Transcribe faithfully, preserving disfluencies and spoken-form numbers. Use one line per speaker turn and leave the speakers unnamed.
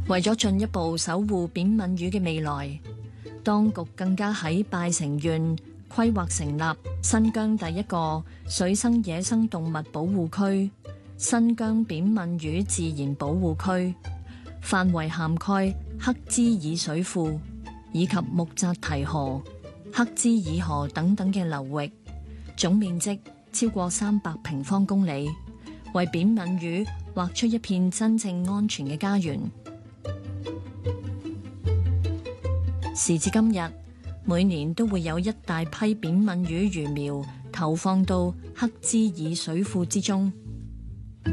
為咗進一步守護扁吻魚嘅未來，當局更加喺拜城縣規劃成立新疆第一個水生野生動物保護區——新疆扁吻魚自然保護區，範圍涵蓋克孜爾水庫以及木扎提河、克孜爾河等等嘅流域，總面積超過三百平方公里，為扁吻魚劃出一片真正安全嘅家園。時至今日，每年都會有一大批扁吻魚魚苗投放到克孜爾水庫之中。